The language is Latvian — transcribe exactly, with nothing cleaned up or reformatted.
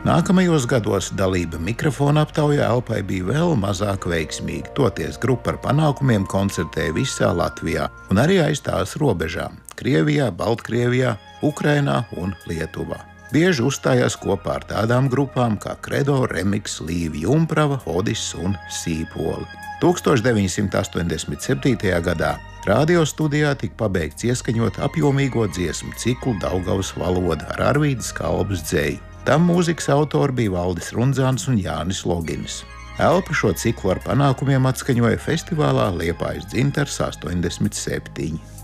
Nākamajos gados dalība mikrofona aptaujā Elpai bija vēl mazāk veiksmīga, toties grupa ar panākumiem koncertēja visā Latvijā un arī aiz tās robežām – Krievijā, Baltkrievijā, Ukrainā un Lietuvā. Bieži uzstājās kopā ar tādām grupām kā Kredo, Remix, Līva Jumprava, Odis un Sīpoli. tūkstoš deviņi simti astoņdesmit septītajā gadā radio studijā tika pabeigts ieskaņot apjomīgo dziesmu ciklu Daugavas valoda ar Arvīdas Kalbas dzeju. Tam mūzikas autori bija Valdis Rundzāns un Jānis Loginis. Elpa šo ciklu ar panākumiem atskaņoja festivālā Liepājas dzintars astoņdesmit septiņi.